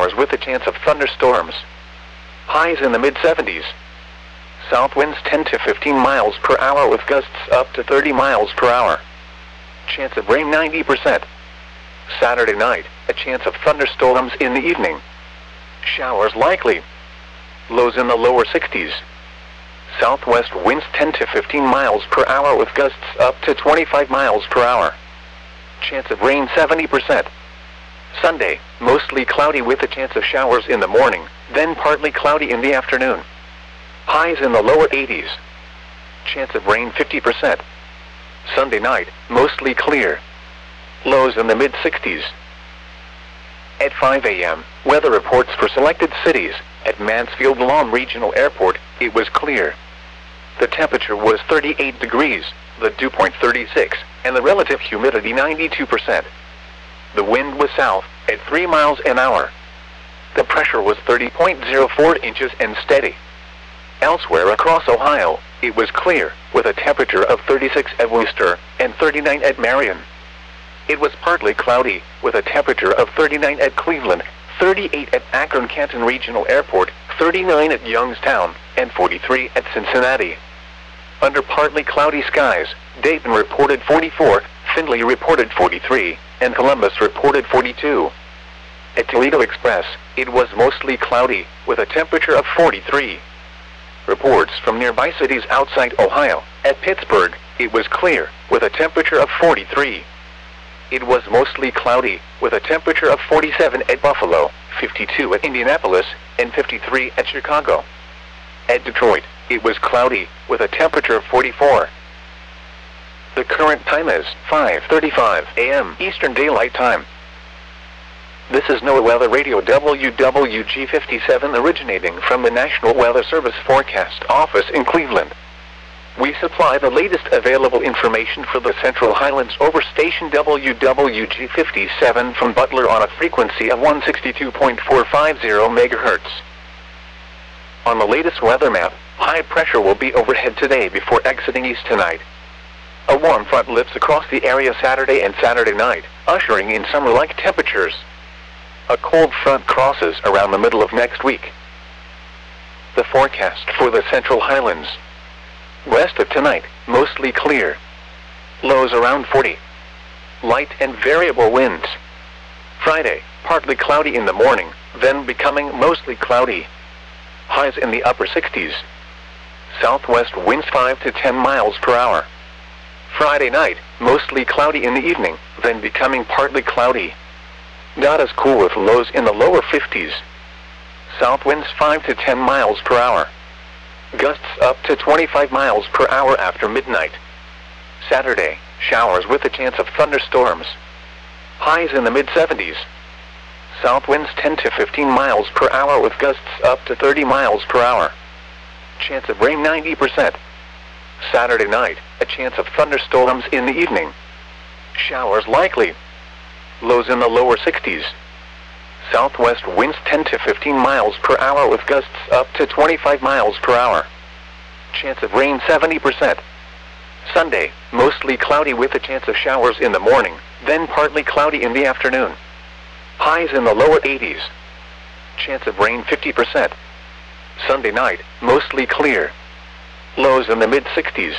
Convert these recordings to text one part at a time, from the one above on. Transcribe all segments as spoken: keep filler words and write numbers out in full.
showers with a chance of thunderstorms. Highs in the mid seventies. South winds ten to fifteen miles per hour with gusts up to thirty miles per hour. Chance of rain ninety percent. Saturday night, a chance of thunderstorms in the evening. Showers likely. Lows in the lower sixties. Southwest winds ten to fifteen miles per hour with gusts up to twenty-five miles per hour. Chance of rain seventy percent. Sunday, mostly cloudy with a chance of showers in the morning, then partly cloudy in the afternoon. Highs in the lower eighties. Chance of rain fifty percent. Sunday night, mostly clear. Lows in the mid sixties. At five A M, weather reports for selected cities. At Mansfield Lawn Regional Airport, it was clear. The temperature was thirty-eight degrees, the dew point thirty-six, and the relative humidity ninety-two percent. The wind was south, at three miles an hour. The pressure was thirty point zero four inches and steady. Elsewhere across Ohio, it was clear, with a temperature of thirty-six at Wooster and thirty-nine at Marion. It was partly cloudy, with a temperature of thirty-nine at Cleveland, thirty-eight at Akron-Canton Regional Airport, thirty-nine at Youngstown, and forty-three at Cincinnati. Under partly cloudy skies, Dayton reported forty-four, Findlay reported forty-three, and Columbus reported forty-two. At Toledo Express, it was mostly cloudy, with a temperature of forty-three. Reports from nearby cities outside Ohio. At Pittsburgh, it was clear, with a temperature of forty-three. It was mostly cloudy, with a temperature of forty-seven at Buffalo, fifty-two at Indianapolis, and fifty-three at Chicago. At Detroit, it was cloudy, with a temperature of forty-four. The current time is five thirty-five A M Eastern Daylight Time. This is NOAA Weather Radio W W G fifty-seven originating from the National Weather Service Forecast Office in Cleveland. We supply the latest available information for the Central Highlands over station W W G fifty-seven from Butler on a frequency of one sixty-two point four five zero megahertz. On the latest weather map, high pressure will be overhead today before exiting east tonight. A warm front lifts across the area Saturday and Saturday night, ushering in summer-like temperatures. A cold front crosses around the middle of next week. The forecast for the Central Highlands. West of tonight, mostly clear. Lows around forty. Light and variable winds. Friday, partly cloudy in the morning, then becoming mostly cloudy. Highs in the upper sixties. Southwest winds five to ten miles per hour. Friday night, mostly cloudy in the evening, then becoming partly cloudy. Not as cool with lows in the lower fifties. South winds five to ten miles per hour. Gusts up to twenty-five miles per hour after midnight. Saturday, showers with a chance of thunderstorms. Highs in the mid seventies. South winds ten to fifteen miles per hour with gusts up to thirty miles per hour. Chance of rain ninety percent. Saturday night, a chance of thunderstorms in the evening. Showers likely. Lows in the lower sixties. Southwest winds ten to fifteen miles per hour with gusts up to twenty-five miles per hour. Chance of rain seventy percent. Sunday, mostly cloudy with a chance of showers in the morning, then partly cloudy in the afternoon. Highs in the lower eighties. Chance of rain fifty percent. Sunday night, mostly clear. Lows in the mid sixties.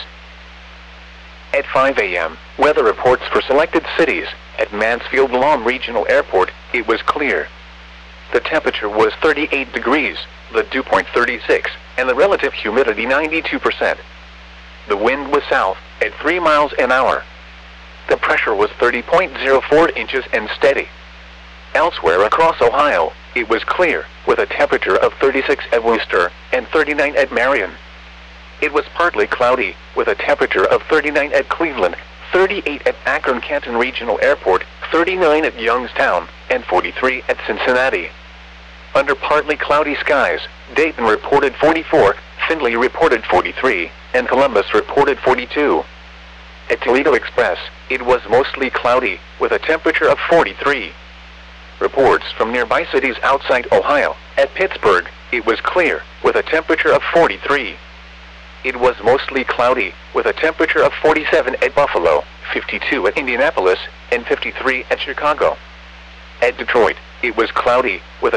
At five A M, weather reports for selected cities. At Mansfield Lawn Regional Airport, it was clear. The temperature was thirty-eight degrees, the dew point thirty-six, and the relative humidity ninety-two percent. The wind was south, at three miles an hour. The pressure was thirty point zero four inches and steady. Elsewhere across Ohio, it was clear, with a temperature of thirty-six at Wooster and thirty-nine at Marion. It was partly cloudy, with a temperature of thirty-nine at Cleveland, thirty-eight at Akron-Canton Regional Airport, thirty-nine at Youngstown, and forty-three at Cincinnati. Under partly cloudy skies, Dayton reported forty-four, Findlay reported forty-three, and Columbus reported forty-two. At Toledo Express, it was mostly cloudy, with a temperature of forty-three. Reports from nearby cities outside Ohio. At Pittsburgh, it was clear, with a temperature of forty-three. It was mostly cloudy, with a temperature of forty-seven at Buffalo, fifty-two at Indianapolis, and fifty-three at Chicago. At Detroit, it was cloudy, with a